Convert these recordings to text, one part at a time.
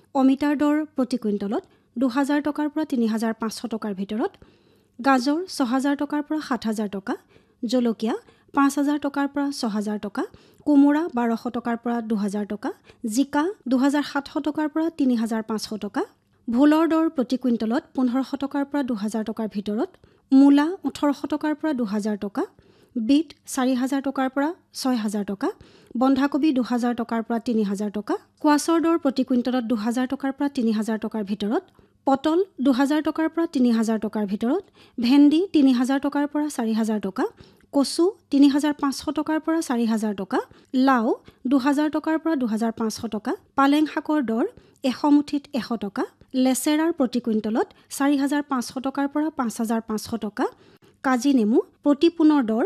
অমিতাৰ দৰ প্ৰতি কুইণ্টলত ২,০০০ টকাৰ পৰা ৩,৫০০ টকাৰ ভিতৰত, গাজৰ ৬,০০০ টকাৰ পৰা ৭,০০০ টকা, জলকীয়া ৫,০০০ টকাৰ পৰা ৬,০০০ টকা, কোমোৰা ১,২০০ টকাৰ পৰা ২,০০০ টকা, জিকা ২,৭০০ টকাৰ পৰা ৩,৫০০ টকা, ভোলৰ দৰ প্ৰতি কুইণ্টলত ১৫০০ টকাৰ পৰা ২,০০০ টকাৰ ভিতৰত, মূলা ১৮০০ টকাৰ পৰা ২,০০০ টকা, বিট ৪,০০০ টকাৰ পৰা ৬,০০০ টকা, বন্ধাকবি ২,০০০ টকাৰ পৰা ৩,০০০ টকা, স্কোৱাছৰ দৰ প্ৰতি কুইণ্টলত ২,০০০ টকাৰ পৰা ৩,০০০ টকাৰ ভিতৰত, পটল ২,০০০ টকাৰ পৰা ৩,০০০ টকাৰ ভিতৰত, ভেন্দি ৩,০০০ টকাৰ পৰা ৪,০০০ টকা, কচু ৩,৫০০ টকাৰ পৰা ৪,০০০ টকা, লাও ২,০০০ টকাৰ পৰা ২,৫০০ টকা, পালেং শাকৰ দৰ ১০০ মুঠিত ১০০ টকা, লেচেৰাৰ প্ৰতি কুইণ্টলত ৪,৫০০ টকাৰ পৰা ৫,৫০০ টকা, কাজি নেমু প্ৰতি পোণৰ দৰ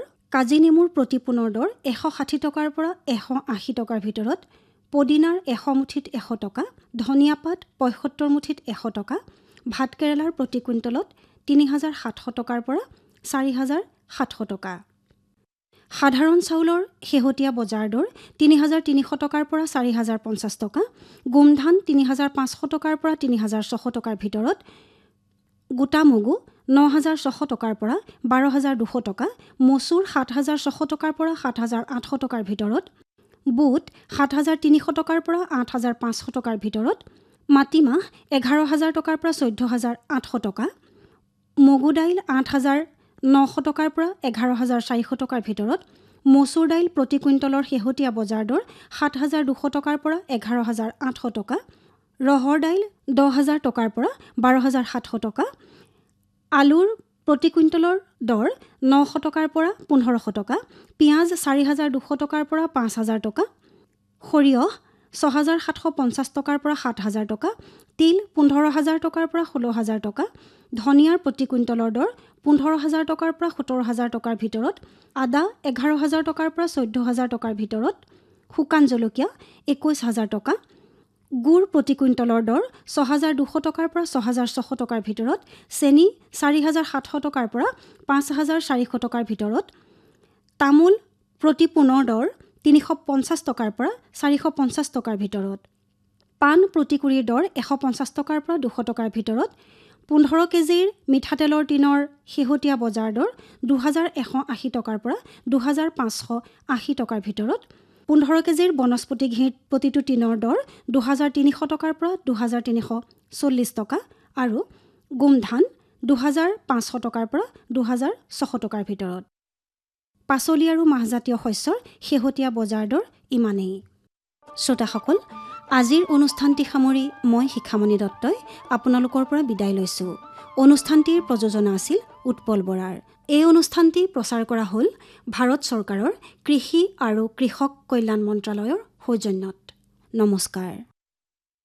১৬০ টকাৰ পৰা ১৮০ টকাৰ ভিতৰত, পদিনাৰ ১০০ মুঠিত ১০০ টকা, ধনিয়া পাত ৭৫ মুঠিত ১০০ টকা, ভাতকেৰেলাৰ প্ৰতি কুইণ্টলত ৩,৭০০ টকাৰ পৰা ৪,৭০০ টকা। সাধাৰণ চাউলৰ শেহতীয়া বজাৰ দৰ ৩,৩০০ টকাৰ পৰা ৪,০৫০ টকা, গোমধান ৩,৫০০ টকাৰ পৰা ৩,৬০০ টকাৰ ভিতৰত, গোটা মগু ৯,৬০০ টকাৰ পৰা ১২,২০০ টকা, মচুৰ ৭,৬০০ টকাৰ পৰা ৭,৮০০ টকাৰ ভিতৰত, বুট ৭,৩০০ টকাৰ পৰা ৮,৫০০ টকাৰ ভিতৰত, মাটিমাহ ১১,০০০ টকাৰ পৰা ১৪,৮০০ টকা, মগু দাইল ৮,৯০০ টকাৰ পৰা ১১,৪০০ টকাৰ ভিতৰত, মচুৰ দাইল প্ৰতি কুইণ্টলৰ শেহতীয়া বজাৰ দৰ ৭,২০০ টকাৰ পৰা ১১,৮০০ টকা, ৰহৰ দাইল ১০,০০০ টকাৰ পৰা ১২,৭০০ টকা, আলুৰ প্ৰতি কুইণ্টলৰ দৰ ৯০০ টকাৰ পৰা ১৫০০ টকা, পিঁয়াজ ৪,২০০ টকাৰ পৰা ৫,০০০ টকা, সৰিয়হ ৬,৭৫০ টকাৰ পৰা ৭,০০০ টকা, তিল ১৫,০০০ টকাৰ পৰা ১৬,০০০ টকা, ধনিয়াৰ প্ৰতি কুইণ্টলৰ দৰ ১৫,০০০ টকাৰ পৰা ১৭,০০০ টকাৰ ভিতৰত, আদা ১১,০০০ টকাৰ পৰা ১৪,০০০ টকাৰ ভিতৰত, শুকান জলকীয়া ২১,০০০ টকা, গুড় প্ৰতি কুইণ্টলৰ দৰ ৬,২০০ টকাৰ পৰা ৬,৬০০ টকাৰ ভিতৰত, চেনি ৪,৭০০ টকাৰ পৰা ৫,৪০০ টকাৰ ভিতৰত, তামোল প্ৰতি পোণৰ দৰ ৩৫০ টকাৰ পৰা ৪৫০ টকাৰ ভিতৰত, পাণ প্ৰতি কুৰিৰ দৰ ১৫০ টকাৰ পৰা ২০০ টকাৰ ভিতৰত, ১৫ কেজিৰ মিঠাতেলৰ টিনৰ শেহতীয়া বজাৰ দৰ ২,১৮০ টকাৰ পৰা ২,৫৮০ টকাৰ ভিতৰত, ১৫ কেজিৰ বনস্পতি ঘিৰ প্ৰতিটো টিনৰ দৰ ২,৩০০ টকাৰ পৰা ২,৩৪০ টকা আৰু গোমধান ২,৫০০ টকাৰ পৰা ২,৬০০ টকাৰ ভিতৰত। পাচলি আৰু মাহজাতীয় শস্যৰ শেহতীয়া বজাৰ দৰ ইমানেই। শ্ৰোতাসকল, আজিৰ অনুষ্ঠানটি সামৰি মই শিখামণি দত্তই আপোনালোকৰ পৰা বিদায় লৈছোঁ। অনুষ্ঠানটিৰ প্ৰযোজনা আছিল উৎপল বৰাৰ। এই অনুষ্ঠানটি প্ৰচাৰ কৰা হ'ল ভাৰত চৰকাৰৰ কৃষি আৰু কৃষক কল্যাণ মন্ত্ৰালয়ৰ সৌজন্যত। নমস্কাৰ।